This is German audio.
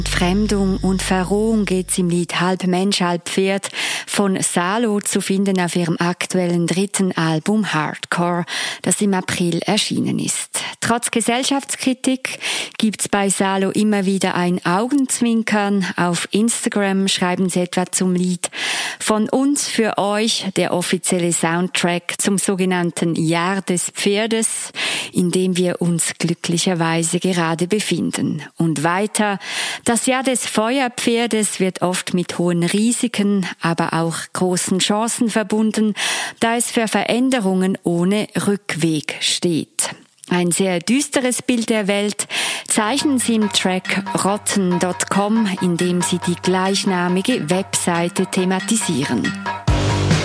Fremdung und Verrohung geht's im Lied Halb Mensch, Halb Pferd von Salo, zu finden auf ihrem aktuellen 3. Album Hardcore, das im April erschienen ist. Trotz Gesellschaftskritik gibt's bei Salo immer wieder ein Augenzwinkern. Auf Instagram schreiben sie etwa zum Lied: Von uns für euch der offizielle Soundtrack zum sogenannten Jahr des Pferdes, in dem wir uns glücklicherweise gerade befinden. Und weiter: Das Jahr des Feuerpferdes wird oft mit hohen Risiken, aber auch großen Chancen verbunden, da es für Veränderungen ohne Rückweg steht. Ein sehr düsteres Bild der Welt zeichnen sie im Track Rotten.com, in dem sie die gleichnamige Webseite thematisieren.